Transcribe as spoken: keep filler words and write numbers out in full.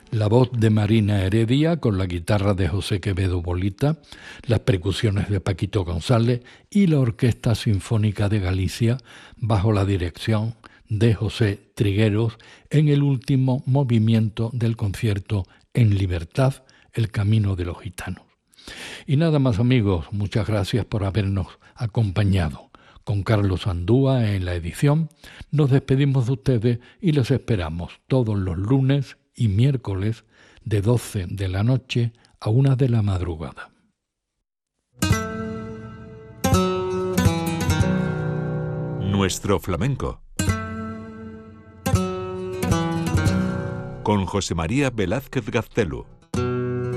La voz de Marina Heredia con la guitarra de José Quevedo Bolita, las percusiones de Paquito González y la Orquesta Sinfónica de Galicia bajo la dirección de José Trigueros en el último movimiento del concierto En Libertad, el camino de los gitanos. Y nada más, amigos, muchas gracias por habernos acompañado. Con Carlos Andúa en la edición, nos despedimos de ustedes y los esperamos todos los lunes y miércoles de doce de la noche a una de la madrugada. Nuestro flamenco. Con José María Velázquez Gaztelu.